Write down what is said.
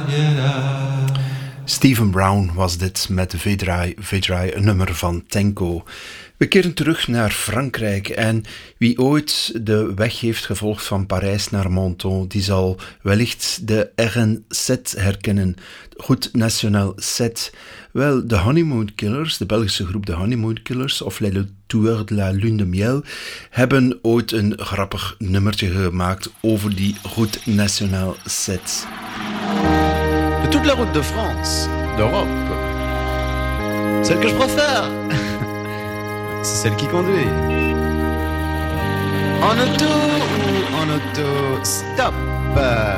Stephen Brown was dit met Vedrai, een nummer van Tenko. We keren terug naar Frankrijk en wie ooit de weg heeft gevolgd van Parijs naar Menton, die zal wellicht de RN7 herkennen, Route Nationale 7. Wel, de Honeymoon Killers, de Belgische groep de Honeymoon Killers, of Les Tours de la Lune de Miel, hebben ooit een grappig nummertje gemaakt over die Route Nationale 7. De toute la route de France, d'Europe, celle que je préfère, c'est celle qui conduit. En auto ou en auto, stop.